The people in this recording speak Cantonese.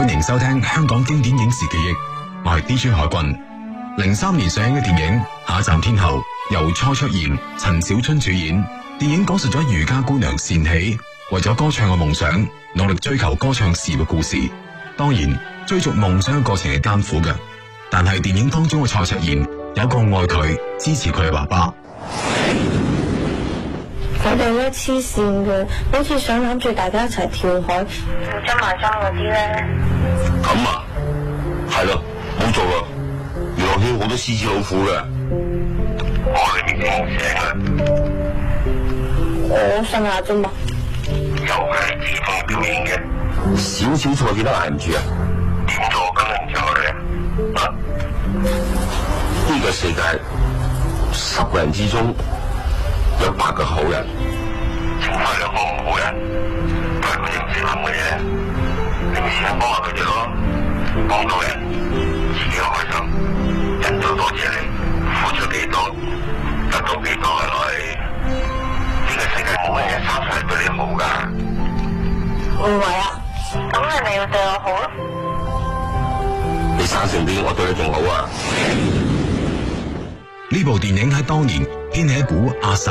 歡迎收聽香港經典影視記憶，我係 DJ 海軍。03年上映嘅電影《下一站天后》，由蔡卓妍、陳小春主演。電影講述咗余家姑娘善喜為咗歌唱嘅夢想，努力追求歌唱事業嘅故事。當然，追逐夢想嘅過程係艱苦嘅，但係電影當中嘅蔡卓妍有個愛佢、支持佢嘅爸爸。 佢哋咧黐線嘅，好似想攬住大家一齊跳海，負針埋針嗰啲咧。 咁啊，係咯，冇做啦。娛樂圈好多獅子老虎嘅，我哋面前冇寫嘅。 我信下啫嘛。 又係自己中意表演嘅，少少錯記得捱唔住啊！點做咁唔做嘅？啊！呢個世界10個人之中有8個好人，剩翻2個唔好人，都係佢哋唔識諗嘅嘢。你咪試下幫下佢哋咯，幫到人自己開心，人都多謝你，付出幾多得到幾多嘅女。呢個世界冇乜嘢生出嚟對你好噶。 唔係啊，咁係咪要對我好咯？ 你生性啲，我對你仲好啊！ 呢部電影喺當年掀起一股阿